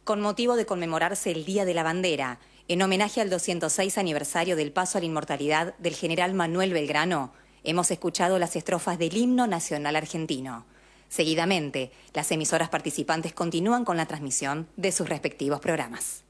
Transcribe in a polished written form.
con motivo de conmemorarse el Día de la Bandera, en homenaje al 206 aniversario del paso a la inmortalidad del general Manuel Belgrano, hemos escuchado las estrofas del himno nacional argentino. Seguidamente, las emisoras participantes continúan con la transmisión de sus respectivos programas.